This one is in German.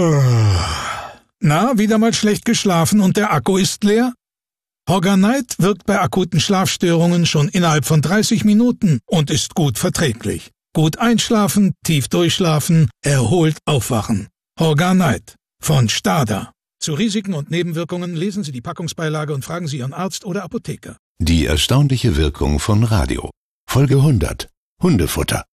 Na, wieder mal schlecht geschlafen und der Akku ist leer? Horganite wirkt bei akuten Schlafstörungen schon innerhalb von 30 Minuten und ist gut verträglich. Gut einschlafen, tief durchschlafen, erholt aufwachen. Horganite von STADA. Zu Risiken und Nebenwirkungen lesen Sie die Packungsbeilage und fragen Sie Ihren Arzt oder Apotheker. Die erstaunliche Wirkung von Radio. Folge 100. Hundefutter.